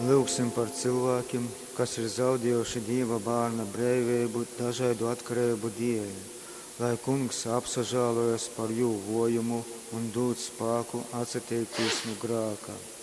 Lūgsim par cilvēkiem, kas ir zaudējuši Dieva bērna brīvību dažādu atkarību dēļ, lai Kungs apsažālojas par jū vojumu un dod spēku atsateikties no grēka.